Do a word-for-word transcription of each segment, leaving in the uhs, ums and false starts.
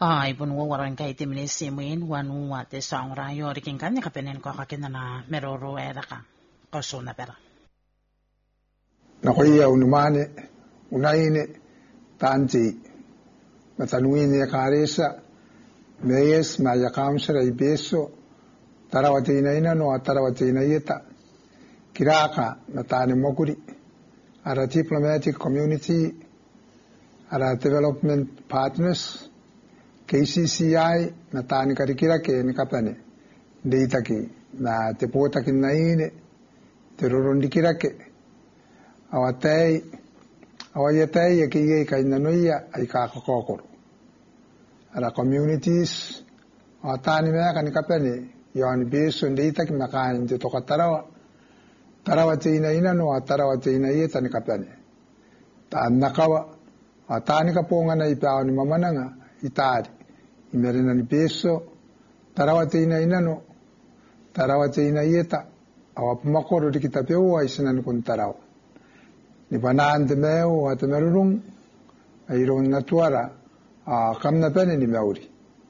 Ai pun wo waran kai timini simuin wanu wa te saungra yo rikin kanya kapenen ko kakina na meroro era ka koso na pera na koia unumane unaine tanti matanuine karesa meyes ma ya kamsera ibeso tarawati inaina no tarawati inayeta kiraka natane mokuri ara diplomatic community ara development partners K C C I natani karikira ke nikapane deitaki na te potaki naine te rorondikira ke awatai awayatai yake kai nanoia ai ka kokoro ara communities atani me ka nikapane yani beso deitaki makan te tokatarawa tarawa te ina ina no tarawa te ina yeta nikapane ta nakawa atani ka ponga na ipa ni mamananga itari imerena ni peso tarawate ina ina no tarawate ina yeta awap makoro di kita peu ai sinan kun taraw ni banan de meu at merung ai ron natuara a kamna pene ni meuri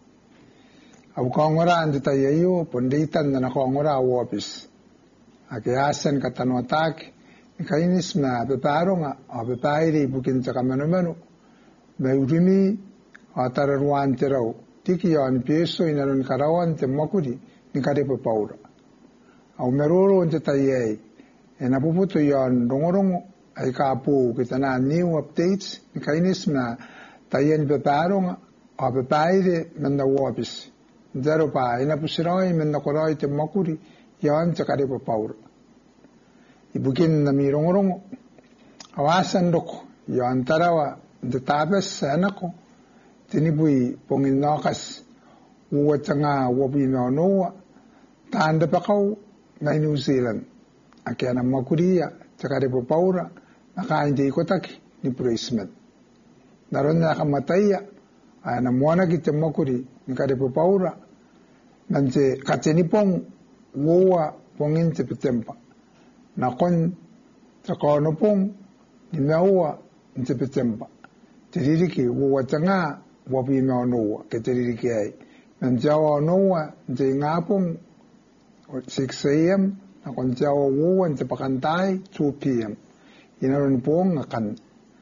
abu kongora ande tayo ponditan na kongora office ake asen katano attack ikainis na beparonga a bepairi bukin takamano mano meurimi atara ruan terau tiki yon peso inaron karawan te makuri ni kare pe paura au meroro te taye ena puputo yon rongorongo ai ka pu kitana new updates ni kainis na tayen pe paronga a pe paire menda wopis zero pa ina pusiroi menda koroi te makuri yon te kare pe paura ibukin na mi rongorongo awasan doko yon tarawa de tabes anako tinibui pongin nakas uwa tanga wabi na noa tanda pakau na New Zealand akia na makuria takare po paura nakaindi ikotaki ni placement naron na kamataya ana mwana kite makuri ni kare po paura nante kateni pong uwa pongin te petempa na kon takono pong ni meua te petempa tiririki uwa tanga wabi na noa ke tiririki ai nanjawa noa je ngapong six a m na kon jawa uwa te pakantai two p m inaron pong akan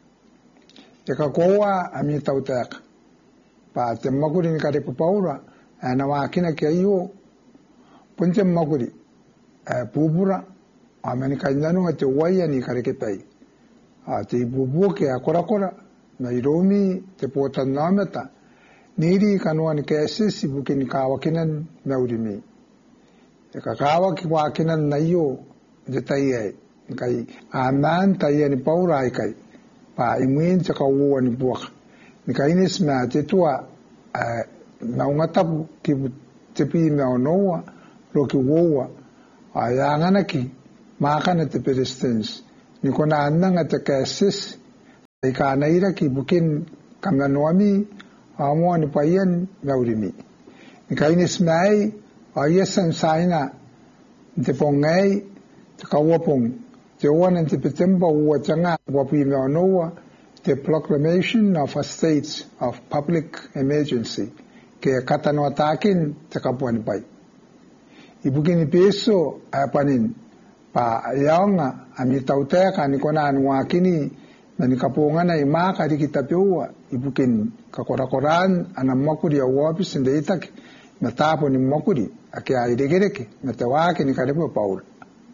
eka koa ami tautak pa te makuri ni kare po paura ana wakina ke ayo punche makuri pupura amani kanjano te waya ni kare ke pai a te bubu ke akora kora na iromi te pota nameta niri kanuan ke sisi bukin kawakinan meurimi e kakawa ki wakinan nayo je taye kai aman taye ni paura kai pa imuin te kawo ni buak ni kainis ma te tua na ngata ki te pi me onoa lo ki woa aya nganaki makana te persistence ni kona annanga te kesis ai ka naira ki bukin kamna noami amo ni payen meurimi ni kainis mai ayesan saina te pongai te kawopong te wana te petemba uwa changa wapi me onoa the proclamation of a state of public emergency ke katano atakin te kapuan pai ibugini peso apanin pa yaonga ami tauteka ni kona anwakini na ni kapunga na imaka di kita peua ibukin kakorakoran ana makuri ya wapis ndeitaki matapo ni makuri ake airegereke metawake ni karibu paul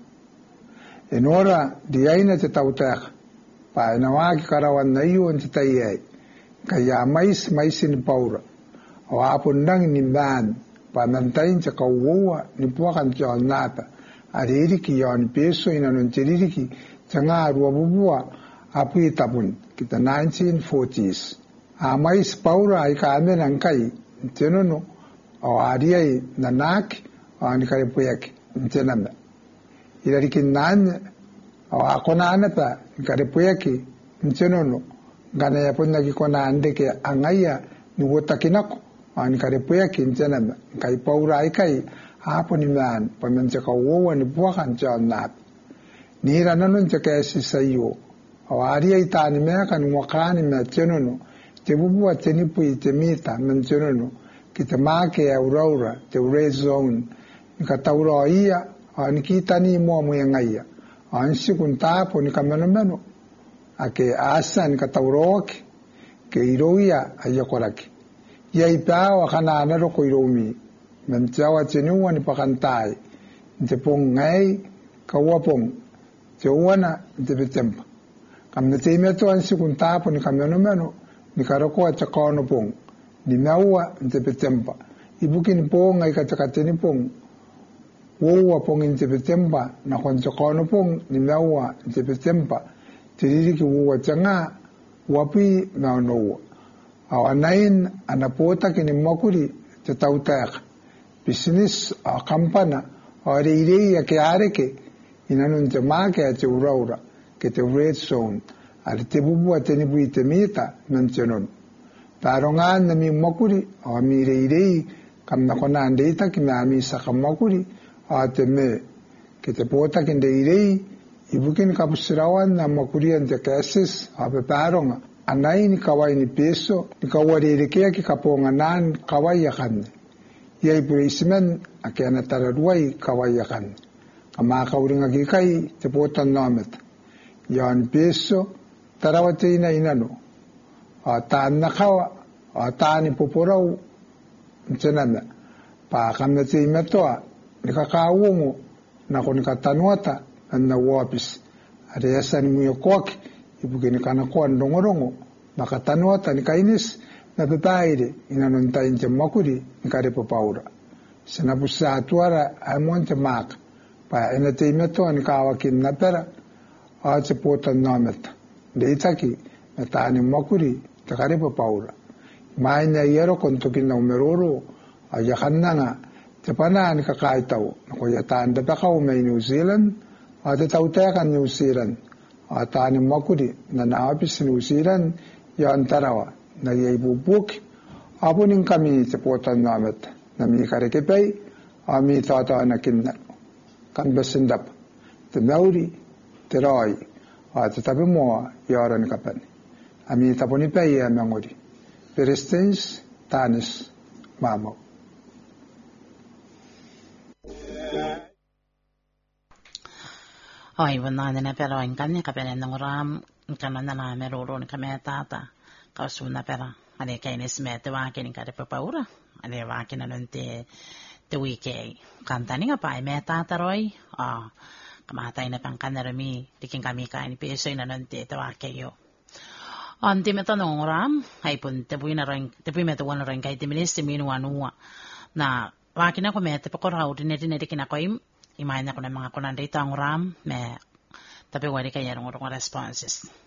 enora di aina te tauteka pa inawaki karawan na iyo ntitaye kaya mais maisin paura o apundang ni man pa nantain te kawwa ni puakan te onata aririki yon peso inanon tiririki tanga ruabubua apu itabun kita nineteen forties a mais paura ai ka amen kai tenono o ariai nanak ani kare puyak tenamba irariki nan o akona anata kare puyaki mchenono gana ya ponna ki kona andeke angaya ni wotakinako ani kare puyaki mchena kai paura ai kai hapo ni man pamenche ka wowa ni buakan jannat ni ranan che ka si sayo awari ai tani me kan wakani me chenono te bubua te nipu i te mita mentionano ki te make e uraura te red zone ni ka taura ia a ni ki tani mua mua ngaia a nsi kun tapo ni ka meno meno a ke asa ni ka taura oki ke iroia a yakoraki ia i pao a kana anero ko iromi men tiawa te niua ni pakantai ni te pong ngai ka wapong te uana ni te betempa kam na te imeto ansi kun tapo ni ka meno meno ni ka roko a te kaono pong ni meua ni te betempa i buki ni pong ai ka te kateni pong woua pong ni te betempa na kon te kaono pong ni meua ni te betempa te ririki woua te ngā wapi mea noua au anain ana pota ki ni mokuri te tautaka business a kampana a reirei a ke areke ina nun te make a te uraura ke te red zone a te bubua te nipu i te mita nan te non taro ngā na mi mokuri a mi reirei kam na kona andeita ki mea mi saka mokuri a te me ke te pota ki reirei i bukin kapusirawan na mokuri an te cases a pe paronga anai ni kawai ni peso ni kawari rekea ki kaponga nan kawai ya kan ia i policeman a ke ana tararuai kawai ya kan kama kauringa ki kai te pota nomet ia ni peso tarawate ina inano a ta nakawa a ta ni poporau ntenana pa kamna te imetoa ni kakawungo na koni katanuata na wapis are asa ni muyo koki ibuke ni kana kwa ndongorongo makatanota ni kainis na pepaire ina nonta inje makuri ni kare papaura sana busa atuara amonte mak pa ena te meto ni kawa kin na pera a te pota nometa de itaki na tani makuri te kare papaura mai na yero konto kin na umeroro a yakananga te pana ni kakaitau ko ya tanda pa me New Zealand a te tauteka New Zealand a tani makuri na naapis New Zealand ya antarawa na yai bubuk apunin kami te pota namet na mi karekepei a mi tata na kinna kan besendap te mauri te rai a te tabi moa yaran kapan a mi taponi pei a mangori perestens tanis mamo Oi, wana nena pero in kanya kapene ngoram kana na meroro ni kame tata kausuna pera ane kainis mete wa kini kare papaura ane wa kina nonte te wike kantani nga pai me tata roi a kamata ina pang kanero mi tiking kami ka ni peso ina nonte te wa keyo anti meta ngoram ai pun te buina roin te pi meta wana roin kai te ministe minu anua na wa kina ko mete pakora udine dine dikina ko im imain na ko na mga kunan rito ang ram me tapi wali kaya ng responses